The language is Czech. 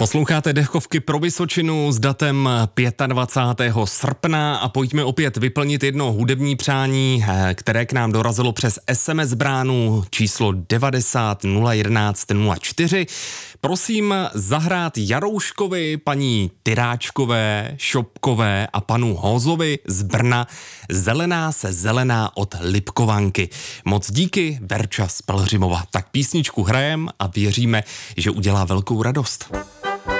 Posloucháte Dechovky pro Vysočinu s datem 25. srpna a pojďme opět vyplnit jedno hudební přání, které k nám dorazilo přes SMS bránu číslo 90 011 04. Prosím zahrát Jarouškovi, paní Tyráčkové, Šopkové a panu Hozovi z Brna Zelená se zelená od Lipkovanky. Moc díky, Verča z Pelhřimova. Tak písničku hrajem a věříme, že udělá velkou radost.